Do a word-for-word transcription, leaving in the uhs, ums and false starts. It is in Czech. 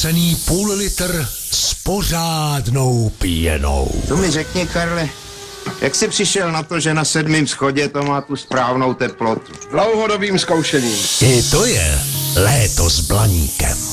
neplacený půl litr s pořádnou pěnou. To mi řekni, Karle, jak jsi přišel na to, že na sedmém schodě to má tu správnou teplotu? Dlouhodobým zkoušením. I to je léto s Blaníkem.